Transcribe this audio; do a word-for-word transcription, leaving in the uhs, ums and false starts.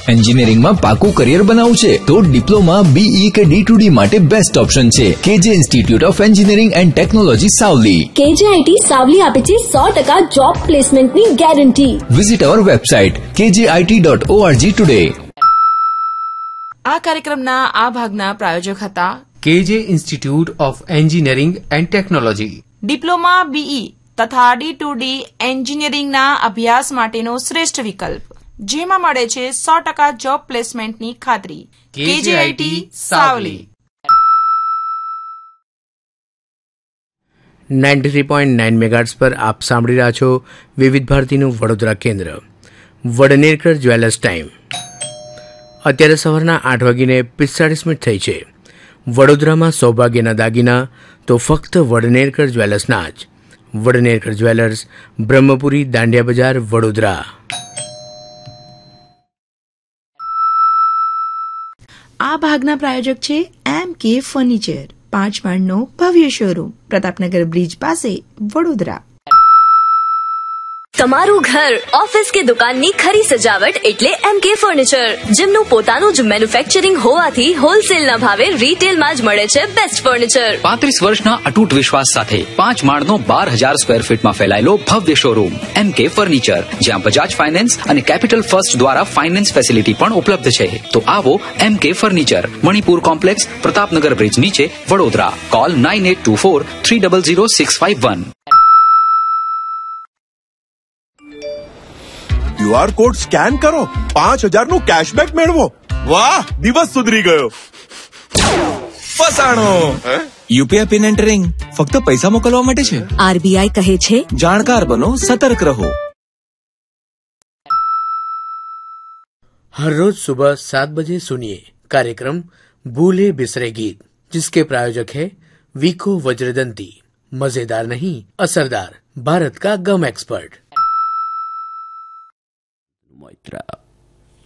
એન્જિનિયરિંગમાં પાકું કરિયર બનાવવું છે તો ડિપ્લોમા, બીઈ કે ડી ટુ ડી માટે બેસ્ટ ઓપ્શન છે કેજે institute of engineering and technology Savli. કેજેઆઈટી Savli આપે છે સો ટકા જોબ પ્લેસમેન્ટની ગેરંટી. વિઝિટ અવર વેબસાઇટ કેજેઆઈટી ડોટ ઓઆરજી ટુડે. આ કાર્યક્રમના આ ભાગના પ્રાયોજક હતા કેજે institute of engineering and technology. Diploma, BE તથા ડી ટુ ડી એન્જિનિયરિંગના અભ્યાસ માટેનો શ્રેષ્ઠ વિકલ્પ, જેમાં મળે છે સો ટકા જોબ પ્લેસમેન્ટની ખાતરી. કેજેઆઈટી Savli. Ninety three point nine megahertz પર આપ સાંભળી રહ્યા છો વિવિધ ભારતીનું વડોદરા કેન્દ્ર. વડનેરકર જ્વેલર્સ ટાઈમ અત્યારે સવારના આઠ વાગીને પિસ્તાળીસ મિનિટ થઈ છે. વડોદરામાં સૌભાગ્યના દાગીના તો ફક્ત વડનેરકર જ્વેલર્સના જ. વડનેરકર જ્વેલર્સ, બ્રહ્મપુરી, દાંડિયા બજાર, વડોદરા. આ ભાગના પ્રાયોજક છે એમ કે ફર્નિચર, પાંચ માળનો ભવ્ય શોરૂમ, પ્રતાપનગર બ્રિજ પાસે, વડોદરા. તમારું ઘર, ઓફિસ કે દુકાનની ખરી સજાવટ એટલે એમ કે ફર્નિચર, જેમનું પોતાનું જ મેન્યુફેક્ચરિંગ હોવાથી હોલસેલના ભાવે રિટેલમાં જ મળે છે બેસ્ટ ફર્નિચર. પાંત્રીસ વર્ષના અતૂટ વિશ્વાસ સાથે પાંચ માળનો બાર હજાર સ્ક્વેર ફીટમાં ફેલાયેલો ભવ્ય શોરૂમ એમ કે ફર્નિચર, જ્યાં બજાજ ફાઇનાન્સ અને કેપિટલ ફર્સ્ટ દ્વારા ફાઇનાન્સ ફેસિલિટી પણ ઉપલબ્ધ છે. તો આવો એમ કે furniture, Manipur complex, Pratapnagar bridge નીચે, Vadodara. Call nine eight two four three double zero six five one. QR code scan કરો, પાંચ હજાર નું કેશબેક મેળવો. વાહ, દિવસ સુધરી ગયો. ફસાણો. યુપીઆઈ પિન એન્ટરિંગ ફક્ત પૈસા મોકલવા માટે છે. આરબીઆઈ કહે છે, જાણકાર બનો, સતર્ક રહો. हर रोज सुबह सात बजे सुनिए कार्यक्रम भूले बिसरे गीत, जिसके प्रायोजक है वीको वज्रदंती. मजेदार नहीं, असरदार, भारत का गम एक्सपर्ट. Moitra